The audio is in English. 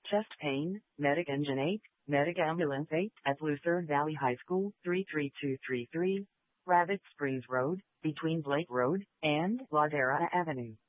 Chest pain, Medic Engine 8, Medic Ambulance 8 at Lucerne Valley High School, 33233, Rabbit Springs Road, between Blake Road and Ladera Avenue.